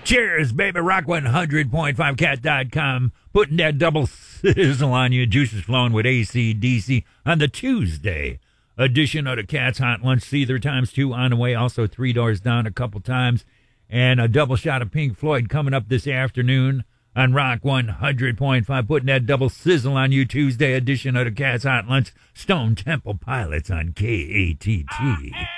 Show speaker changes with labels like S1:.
S1: Cheers, baby. Rock 100.5cat.com. Putting that double sizzle on you. Juices flowing with AC/DC on the Tuesday edition of the Cat's Hot Lunch. Seether ×2 on the way. Also, Three Doors Down a couple times. And a double shot of Pink Floyd coming up this afternoon on Rock 100.5. Putting that double sizzle on you. Tuesday edition of the Cat's Hot Lunch. Stone Temple Pilots on KATT.